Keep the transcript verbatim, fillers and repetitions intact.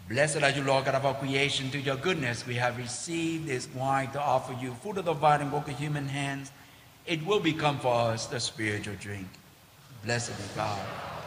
Blessed are you, Lord God of our creation. Through your goodness we have received this wine to offer you, fruit of the vine and work of human hands. It will become for us the spiritual drink. Blessed be God.